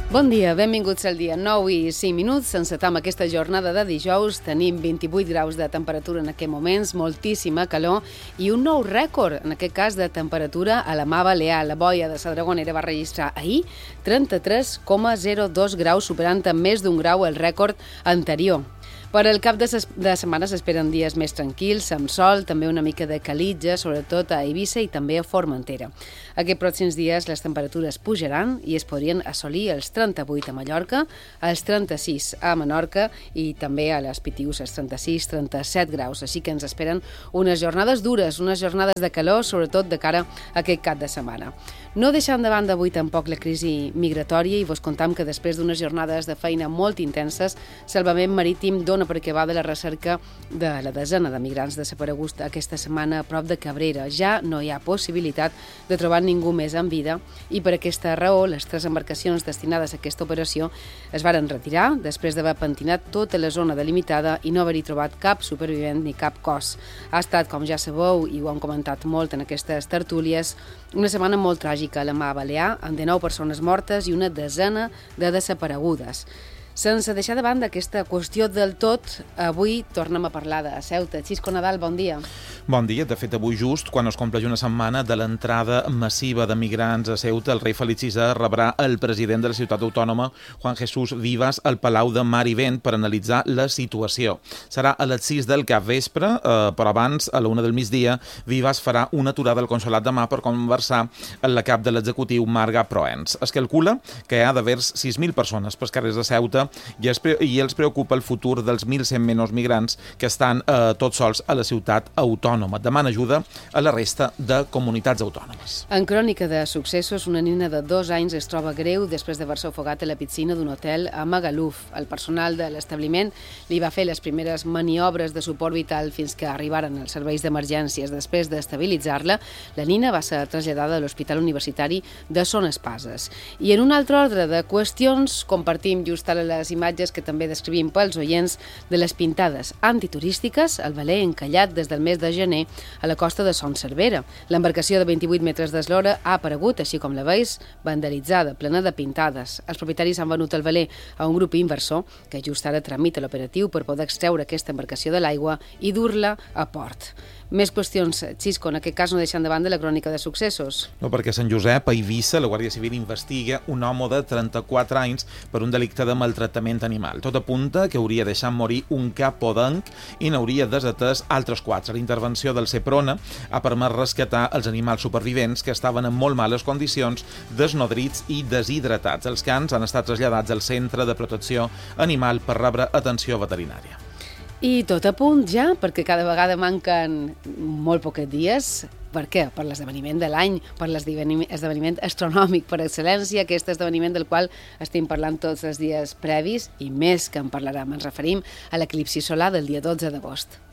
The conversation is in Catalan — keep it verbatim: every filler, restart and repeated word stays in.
Bon dia, benvinguts al dia nou i cinc minuts. Encetam aquesta jornada de dijous. Tenim vint-i-vuit graus de temperatura en aquests moments, moltíssima calor i un nou rècord, en aquest cas de temperatura a la Mar Balear. La boia de la Dragonera va registrar ahir trenta-tres coma zero dos graus, superant amb més d'un grau el rècord anterior. Per al cap de, de setmana s'esperen dies més tranquils, amb sol, també una mica de calitja, sobretot a Eivissa i també a Formentera. Aquests pròxims dies les temperatures pujaran i es podrien assolir els trenta-vuit a Mallorca, els trenta-sis a Menorca i també a les Pitius els trenta-sis trenta-set graus. Així que ens esperen unes jornades dures, unes jornades de calor, sobretot de cara a aquest cap de setmana. No deixant de banda avui tampoc la crisi migratòria i vos contam que després d'unes jornades de feina molt intenses, Salvament Marítim dona per acabada la recerca de la desena de migrants desapareguts aquesta setmana a prop de Cabrera. Ja no hi ha possibilitat de trobar ningú més en vida i per aquesta raó les tres embarcacions destinades a aquesta operació es varen retirar després d'haver pentinat tota la zona delimitada i no haver-hi trobat cap supervivent ni cap cos. Ha estat, com ja sabeu, i ho hem comentat molt en aquestes tertúlies, una setmana molt tràgica a la Mar Balear, amb dinou persones mortes i una desena de desaparegudes. Sense deixar de banda aquesta qüestió del tot, avui tornem a parlar de Ceuta. Xisco Nadal, bon dia. Bon dia. De fet, avui just, quan es compleix una setmana de l'entrada massiva de migrants a Ceuta, el rei Felip sisè rebrà el president de la ciutat autònoma, Juan Jesús Vivas, al Palau de Mar i Vent per analitzar la situació. Serà a les sis del capvespre, eh, però abans, a la una del migdia, Vivas farà una aturada al Consolat de Mar per conversar amb la cap de l'executiu, Marga Proens. Es calcula que hi ha d'haver sis mil persones pels carrers de Ceuta i, es pre i els preocupa el futur dels mil cent menors migrants que estan eh, tots sols a la ciutat autònoma. Demana ajuda a la resta de comunitats autònomes. En crònica de successos, una nina de dos anys es troba greu després d'haver-se ofegat a la piscina d'un hotel a Magaluf. El personal de l'establiment li va fer les primeres maniobres de suport vital fins que arribaren els serveis d'emergències. Després d'estabilitzar-la, la nina va ser traslladada a l'Hospital Universitari de Son Espases. I en un altre ordre de qüestions, compartim just ara les imatges que també descrivim pels oients de les pintades antiturístiques al veler encallat des del mes de gener a la costa de Son Servera. L'embarcació de vint-i-vuit metres d'eslora ha aparegut, així com la veus, vandalitzada, plena de pintades. Els propietaris han venut el veler a un grup inversor que just ara tramita l'operatiu per poder extreure aquesta embarcació de l'aigua i dur-la a port. Més qüestions, Xisco, en aquest cas no deixant de banda la crònica de successos. No, perquè a Sant Josep, a Eivissa, la Guàrdia Civil investiga un home de trenta-quatre anys per un delicte de maltractament animal. Tot apunta que hauria deixat morir un cap podenc i n'hauria desatès altres quatre. La intervenció del Seprona ha permès rescatar els animals supervivents que estaven en molt males condicions, desnodrits i deshidratats. Els cans han estat traslladats al Centre de Protecció Animal per rebre atenció veterinària. I tot a punt ja, perquè cada vegada manquen molt pocs dies. Per què? Per l'esdeveniment de l'any, per l'esdeveniment astronòmic per excel·lència, aquest esdeveniment del qual estem parlant tots els dies previs i més que en parlarem. Ens referim a l'eclipsi solar del dia dotze d'agost.